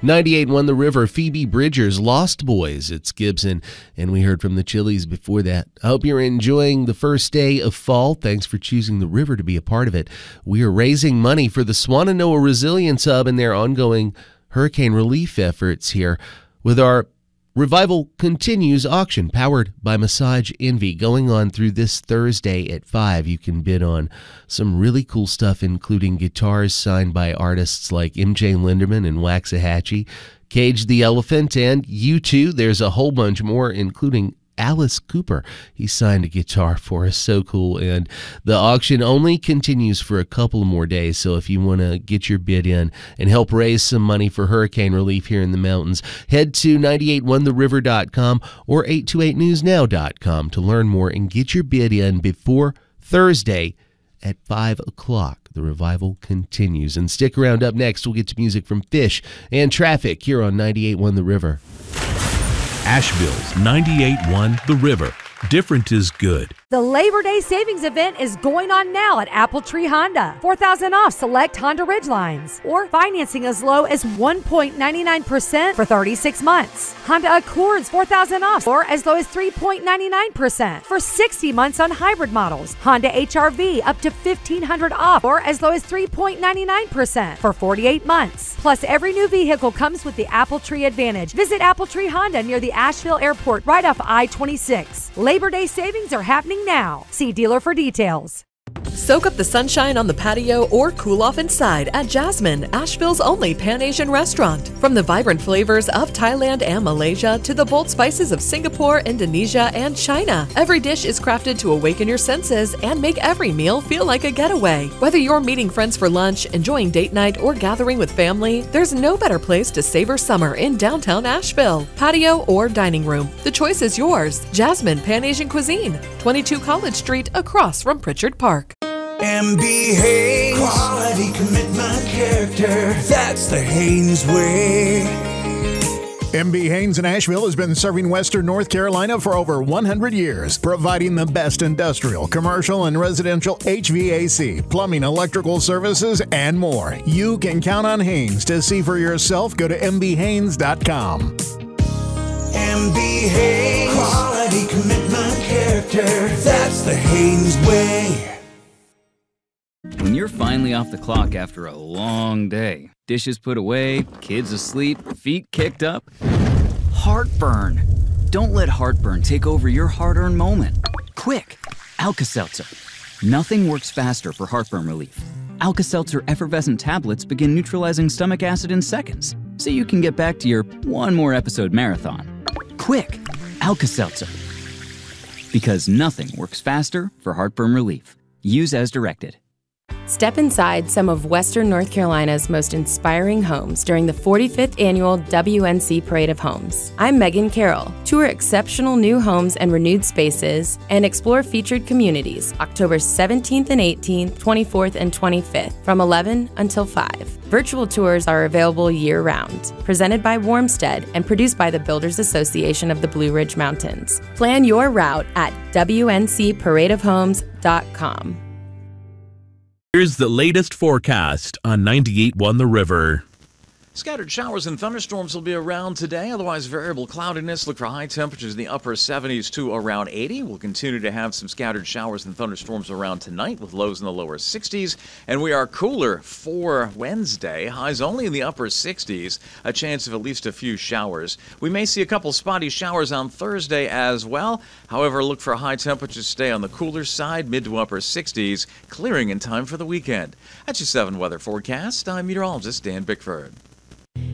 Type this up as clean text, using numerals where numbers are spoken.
98.1 The River, Phoebe Bridgers, Lost Boys. It's Gibson, and we heard from the Chili's before that. I hope you're enjoying the first day of fall. Thanks for choosing the river to be a part of it. We are raising money for the Swannanoa Resilience Hub and their ongoing hurricane relief efforts here with our Revival Continues auction powered by Massage Envy going on through this Thursday at 5. You can bid on some really cool stuff, including guitars signed by artists like MJ Linderman and Waxahachie, Cage the Elephant, and U2. There's a whole bunch more, including Alice Cooper. He signed a guitar for us. So cool. And the auction only continues for a couple more days. So if you want to get your bid in and help raise some money for hurricane relief here in the mountains, head to 981theriver.com or 828newsnow.com to learn more and get your bid in before Thursday at 5 o'clock. The revival continues. And stick around. Up next, we'll get to music from Fish and Traffic here on 98.1 The River. Asheville's 98.1 The River. Different is good. The Labor Day Savings Event is going on now at Apple Tree Honda. $4,000 off select Honda Ridgelines, or financing as low as 1.99% for 36 months. Honda Accords $4,000 off, or as low as 3.99% for 60 months on hybrid models. Honda HR-V up to $1,500 off, or as low as 3.99% for 48 months. Plus, every new vehicle comes with the Apple Tree Advantage. Visit Apple Tree Honda near the Asheville Airport right off I-26. Labor Day savings are happening now. See dealer for details. Soak up the sunshine on the patio or cool off inside at Jasmine, Asheville's only Pan-Asian restaurant. From the vibrant flavors of Thailand and Malaysia to the bold spices of Singapore, Indonesia, and China, every dish is crafted to awaken your senses and make every meal feel like a getaway. Whether you're meeting friends for lunch, enjoying date night, or gathering with family, there's no better place to savor summer in downtown Asheville. Patio or dining room, the choice is yours. Jasmine Pan-Asian Cuisine, 22 College Street across from Pritchard Park. MB Haynes, quality, commitment, character, that's the Haynes way. MB Haynes in Asheville has been serving Western North Carolina for over 100 years, providing the best industrial, commercial, and residential HVAC, plumbing, electrical services, and more. You can count on Haynes. To see for yourself, go to mbhaynes.com. MB Haynes, quality, commitment, character, that's the Haynes way. When you're finally off the clock after a long day, dishes put away, kids asleep, feet kicked up, heartburn. Don't let heartburn take over your hard-earned moment. Quick, Alka-Seltzer. Nothing works faster for heartburn relief. Alka-Seltzer effervescent tablets begin neutralizing stomach acid in seconds, so you can get back to your one more episode marathon. Quick, Alka-Seltzer. Because nothing works faster for heartburn relief. Use as directed. Step inside some of Western North Carolina's most inspiring homes during the 45th Annual WNC Parade of Homes. I'm Megan Carroll. Tour exceptional new homes and renewed spaces and explore featured communities October 17th and 18th, 24th and 25th from 11 until 5. Virtual tours are available year-round. Presented by Warmstead and produced by the Builders Association of the Blue Ridge Mountains. Plan your route at WNCParadeofHomes.com. Here's the latest forecast on 98.1 The River. Scattered showers and thunderstorms will be around today. Otherwise, variable cloudiness. Look for high temperatures in the upper 70s to around 80. We'll continue to have some scattered showers and thunderstorms around tonight with lows in the lower 60s. And we are cooler for Wednesday. Highs only in the upper 60s. A chance of at least a few showers. We may see a couple spotty showers on Thursday as well. However, look for high temperatures to stay on the cooler side, mid to upper 60s, clearing in time for the weekend. That's your 7 weather forecast. I'm meteorologist Dan Bickford.